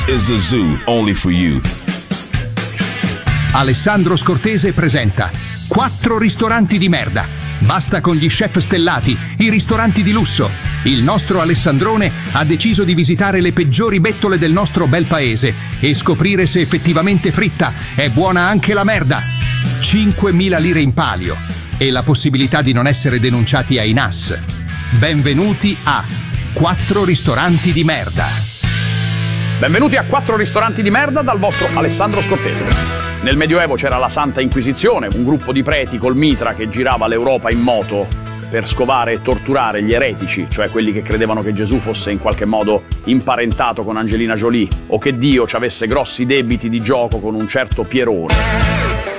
This is the zoo, only for you. Alessandro Scortese presenta 4 ristoranti di merda. Basta con gli chef stellati, i ristoranti di lusso. Il nostro Alessandrone ha deciso di visitare le peggiori bettole del nostro bel paese e scoprire se effettivamente fritta è buona anche la merda. 5.000 lire in palio e la possibilità di non essere denunciati ai NAS. Benvenuti a 4 ristoranti di merda. Benvenuti a 4 ristoranti di merda dal vostro Alessandro Scortese. Nel Medioevo c'era la Santa Inquisizione, un gruppo di preti col mitra che girava l'Europa in moto per scovare e torturare gli eretici, cioè quelli che credevano che Gesù fosse in qualche modo imparentato con Angelina Jolie o che Dio ci avesse grossi debiti di gioco con un certo Pierone.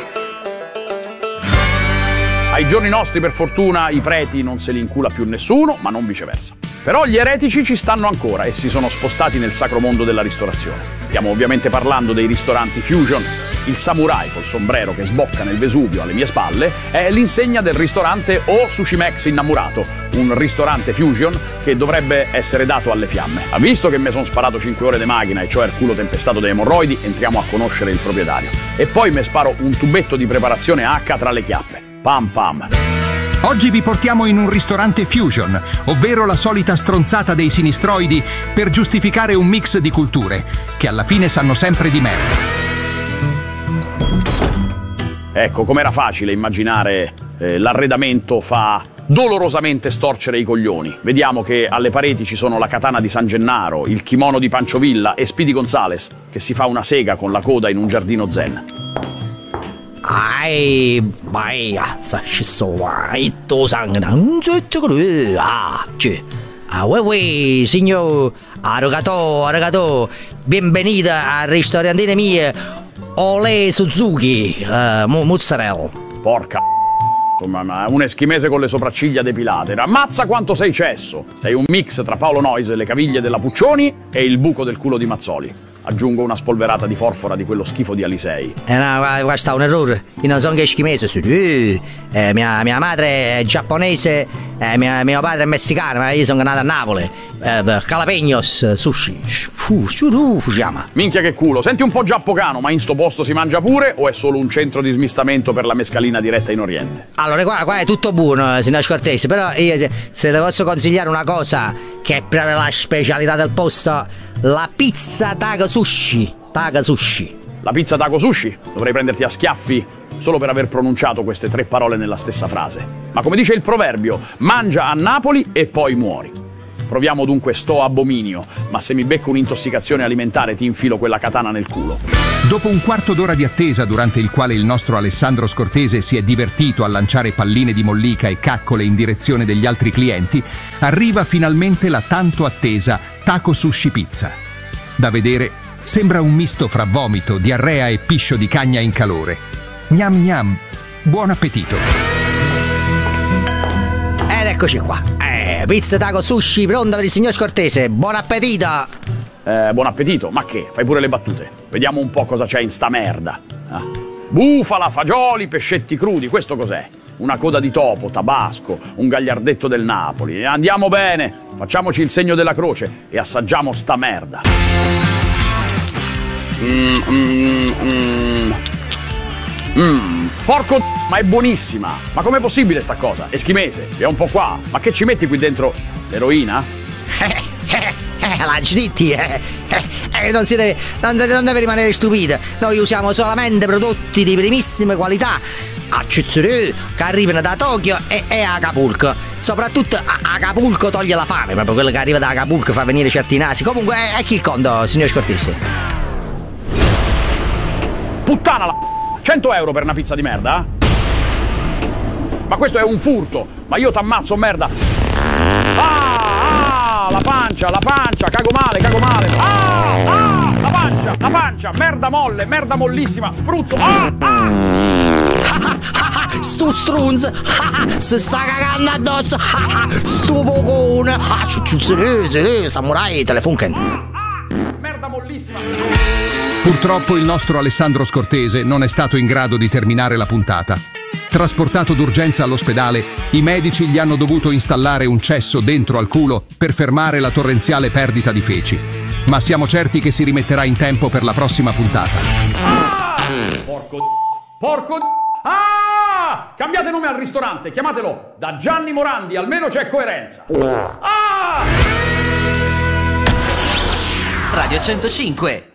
Ai giorni nostri, per fortuna, i preti non se li incula più nessuno, ma non viceversa. Però gli eretici ci stanno ancora e si sono spostati nel sacro mondo della ristorazione. Stiamo ovviamente parlando dei ristoranti fusion. Il samurai col sombrero che sbocca nel Vesuvio alle mie spalle è l'insegna del ristorante O Sushimex Innamorato, un ristorante fusion che dovrebbe essere dato alle fiamme. Ma visto che mi sono sparato 5 ore di macchina e cioè il culo tempestato da emorroidi, entriamo a conoscere il proprietario. E poi mi sparo un tubetto di preparazione H tra le chiappe. Pam pam. Oggi vi portiamo in un ristorante fusion, ovvero la solita stronzata dei sinistroidi per giustificare un mix di culture, che alla fine sanno sempre di merda. Ecco, com'era facile immaginare l'arredamento fa dolorosamente storcere i coglioni. Vediamo che alle pareti ci sono la katana di San Gennaro, il kimono di Pancho Villa e Speedy Gonzales, che si fa una sega con la coda in un giardino zen. Ai, vai, sa ci so, tu sangue non tutto quello. Uè, signor, arigato, benvenuto al ristorante mio, Ole Suzuki, mozzarella. Porca insomma, un eschimese con le sopracciglia depilate. Ammazza quanto sei cesso. Sei un mix tra Paolo Noyes e le caviglie della Puccioni e il buco del culo di Mazzoli. Aggiungo una spolverata di forfora di quello schifo di Alisei. No, questo è un errore. Io non sono che eschimese. Mia madre è giapponese, mio padre è messicano, ma io sono nato a Napoli. Jalapeños, sushi. Fujiama. Minchia che culo. Senti un po' giappocano, ma in sto posto si mangia pure o è solo un centro di smistamento per la mescalina diretta in Oriente? Allora, qua è tutto buono, signor Scortese, però io se le posso consigliare una cosa che è proprio la specialità del posto, la pizza Taco Sushi. La pizza Taco Sushi? Dovrei prenderti a schiaffi solo per aver pronunciato queste 3 parole nella stessa frase. Ma come dice il proverbio, mangia a Napoli e poi muori. Proviamo dunque sto abominio, ma se mi becco un'intossicazione alimentare ti infilo quella katana nel culo. Dopo un quarto d'ora di attesa durante il quale il nostro Alessandro Scortese si è divertito a lanciare palline di mollica e caccole in direzione degli altri clienti, arriva finalmente la tanto attesa Taco Sushi Pizza. Da vedere sembra un misto fra vomito, diarrea e piscio di cagna in calore. Gnam gnam, buon appetito! Ed eccoci qua. Pizza Taco Sushi pronta per il signor Scortese. Buon appetito! Buon appetito, ma che? Fai pure le battute. Vediamo un po' cosa c'è in sta merda. Bufala, fagioli, pescetti crudi, questo cos'è? Una coda di topo, tabasco, un gagliardetto del Napoli. Andiamo bene, facciamoci il segno della croce e assaggiamo sta merda. Porco ma è buonissima. Ma com'è possibile sta cosa? Eschimese, è un po' qua. Ma che ci metti qui dentro? L'eroina? La Gitti, non deve rimanere stupita. Noi usiamo solamente prodotti di primissima qualità a Chizuru, che arrivano da Tokyo e Acapulco. Soprattutto Acapulco toglie la fame, proprio quello che arriva da Acapulco fa venire certi nasi. Comunque ecco il conto, signor Scortese. Puttana la 100 euro per una pizza di merda? Ma questo è un furto. Ma io t'ammazzo, merda. La pancia, cago male. La pancia, merda molle, merda mollissima, spruzzo. Sto strunz, si sta cagando addosso. Sto bocone. Samurai, telefunken. Merda mollissima. Purtroppo il nostro Alessandro Scortese non è stato in grado di terminare la puntata. Trasportato d'urgenza all'ospedale, i medici gli hanno dovuto installare un cesso dentro al culo per fermare la torrenziale perdita di feci. ma siamo certi che si rimetterà in tempo per la prossima puntata. Porco. Ah! Cambiate nome al ristorante, chiamatelo da Gianni Morandi, almeno c'è coerenza. Ah! Radio 105.